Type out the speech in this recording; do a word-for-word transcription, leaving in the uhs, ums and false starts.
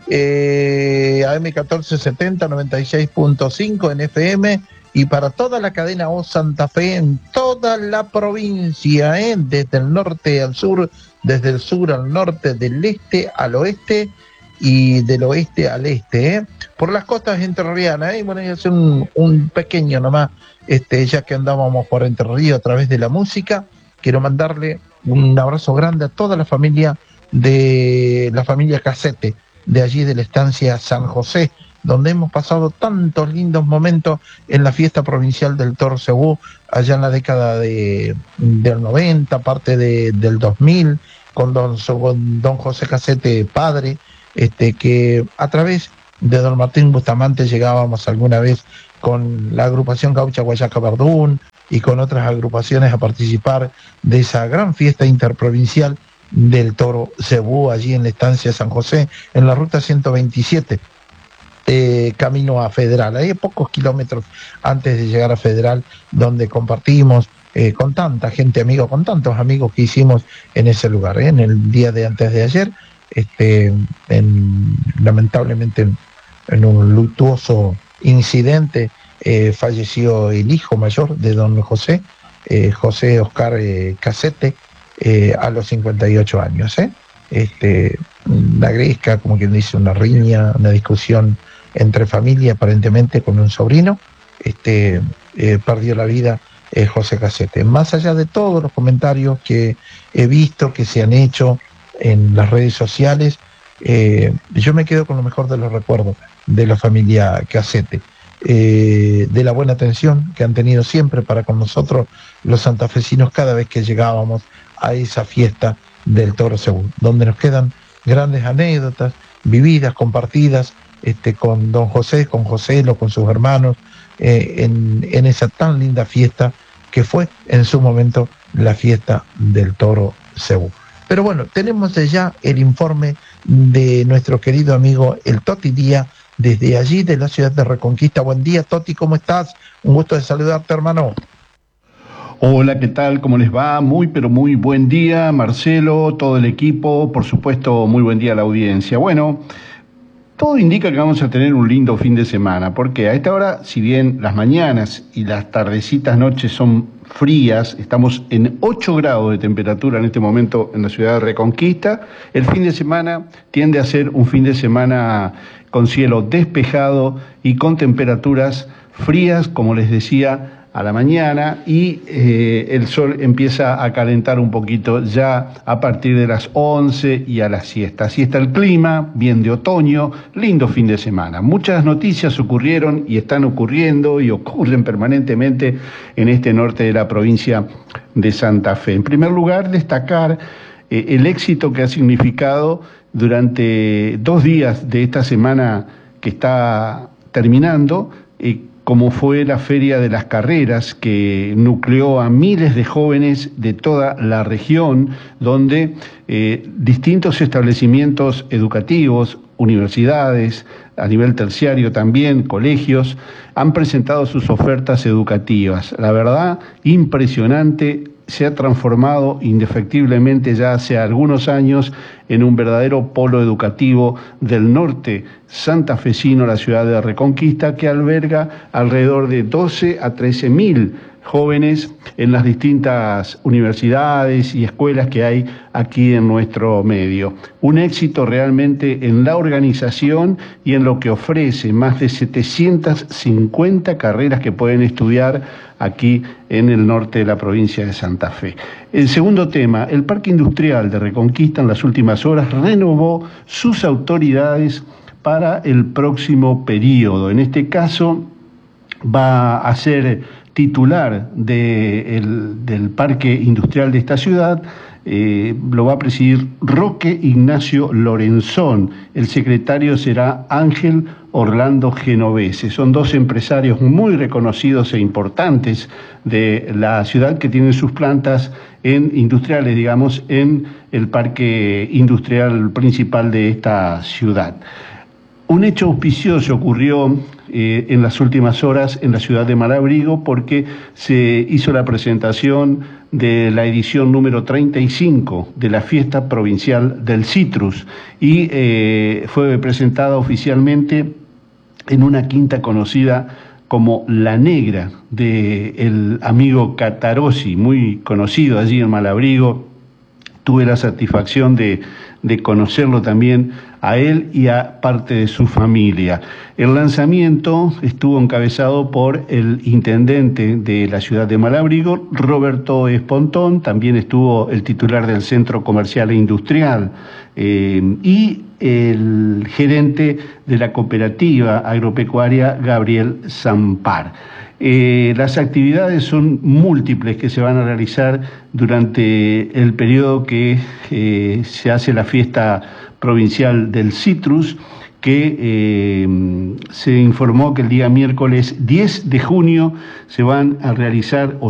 eh, A M catorce setenta, noventa y seis punto cinco en F M, y para toda la cadena O Santa Fe en toda la provincia, ¿eh? Desde el norte al sur, desde el sur al norte, del este al oeste y del oeste al este, ¿eh? Por las costas entrerrianas, ¿eh? Y bueno, voy a hacer un, un pequeño nomás, este, ya que andábamos por Entre Ríos a través de la música. Quiero mandarle un abrazo grande a toda la familia de la familia Casete, de allí de la estancia San José, donde hemos pasado tantos lindos momentos en la fiesta provincial del Toro Cebú, allá en la década de, del noventa, parte de, del dos mil, con don, con don José Casete padre, este, que a través de don Martín Bustamante llegábamos alguna vez con la agrupación Gaucha Guayaca Verdún y con otras agrupaciones a participar de esa gran fiesta interprovincial del Toro Cebú, allí en la estancia San José, en la ruta ciento veintisiete, eh, camino a Federal. Hay pocos kilómetros antes de llegar a Federal, donde compartimos eh, con tanta gente amiga, con tantos amigos que hicimos en ese lugar, ¿eh? En el día de antes de ayer, este, en, lamentablemente en, en un luctuoso incidente, eh, falleció el hijo mayor de don José, eh, José Oscar eh, Casete, eh, a los cincuenta y ocho años, ¿eh? Este, la gresca, como quien dice, una riña, una discusión entre familia, aparentemente con un sobrino, este, eh, perdió la vida eh, José Casete. Más allá de todos los comentarios que he visto que se han hecho en las redes sociales, eh, yo me quedo con lo mejor de los recuerdos de la familia Casete, eh, de la buena atención que han tenido siempre para con nosotros los santafesinos cada vez que llegábamos a esa fiesta del Toro Cebú, donde nos quedan grandes anécdotas vividas, compartidas, este, con don José, con Joselo, con sus hermanos, eh, en, en esa tan linda fiesta que fue en su momento la fiesta del Toro Cebú. Pero bueno, tenemos ya el informe de nuestro querido amigo el Toti Díaz, desde allí de la ciudad de Reconquista. Buen día, Toti, ¿cómo estás? Un gusto de saludarte, hermano. Hola, ¿qué tal? ¿Cómo les va? Muy, pero muy buen día, Marcelo, todo el equipo, por supuesto, muy buen día a la audiencia. Bueno, todo indica que vamos a tener un lindo fin de semana, porque a esta hora, si bien las mañanas y las tardecitas noches son frías, estamos en ocho grados de temperatura en este momento en la ciudad de Reconquista, el fin de semana tiende a ser un fin de semana con cielo despejado y con temperaturas frías, como les decía, a la mañana, y eh, el sol empieza a calentar un poquito ya a partir de las once y a la siesta. Así está el clima, bien de otoño, lindo fin de semana. Muchas noticias ocurrieron y están ocurriendo y ocurren permanentemente en este norte de la provincia de Santa Fe. En primer lugar, destacar eh, el éxito que ha significado durante dos días de esta semana que está terminando, eh, como fue la Feria de las Carreras, que nucleó a miles de jóvenes de toda la región, donde eh, distintos establecimientos educativos, universidades, a nivel terciario también, colegios, han presentado sus ofertas educativas. La verdad, impresionante, se ha transformado indefectiblemente ya hace algunos años en un verdadero polo educativo del norte santafesino, la ciudad de Reconquista, que alberga alrededor de doce a trece mil jóvenes en las distintas universidades y escuelas que hay aquí en nuestro medio. Un éxito realmente en la organización y en lo que ofrece, más de setecientas cincuenta carreras que pueden estudiar aquí en el norte de la provincia de Santa Fe. El segundo tema, el Parque Industrial de Reconquista en las últimas horas renovó sus autoridades para el próximo periodo. En este caso va a ser titular de el, del Parque Industrial de esta ciudad, eh, lo va a presidir Roque Ignacio Lorenzón. El secretario será Ángel Orlando Genovese. Son dos empresarios muy reconocidos e importantes de la ciudad que tienen sus plantas en industriales, digamos, en el parque industrial principal de esta ciudad. Un hecho auspicioso ocurrió eh, en las últimas horas en la ciudad de Malabrigo porque se hizo la presentación de la edición número treinta y cinco de la Fiesta Provincial del Citrus y eh, fue presentada oficialmente en una quinta conocida como La Negra, del amigo Catarossi, muy conocido allí en Malabrigo. Tuve la satisfacción de, de conocerlo también a él y a parte de su familia. El lanzamiento estuvo encabezado por el intendente de la ciudad de Malabrigo, Roberto Espontón, también estuvo el titular del Centro Comercial e Industrial eh, y el gerente de la cooperativa agropecuaria, Gabriel Zampar. Eh, las actividades son múltiples que se van a realizar durante el periodo que eh, se hace la fiesta provincial del Citrus, que eh, se informó que el día miércoles diez de junio se van a realizar